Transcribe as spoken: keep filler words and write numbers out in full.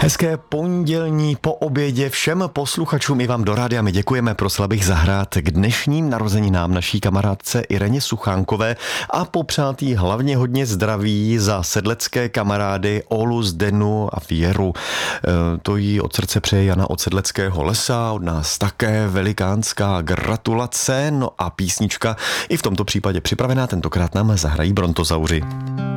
Hezké pondělní po obědě všem posluchačům i vám do rádia. My děkujeme, prosila bych zahrát k dnešním narozeninám naší kamarádce Ireně Suchánkové a popřát jí hlavně hodně zdraví za sedlecké kamarády Olu, Zdenu a Věru. To jí od srdce přeje Jana od Sedleckého lesa, od nás také velikánská gratulace. No a písnička i v tomto případě připravená, tentokrát nám zahrají Brontozauři.